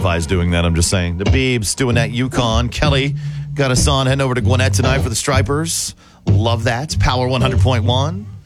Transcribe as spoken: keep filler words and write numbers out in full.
Spotify's doing that. I'm just saying. The Biebs doing that Yukon. Kelly got us on heading over to Gwinnett tonight for the Stripers. Love that. Power one hundred point one.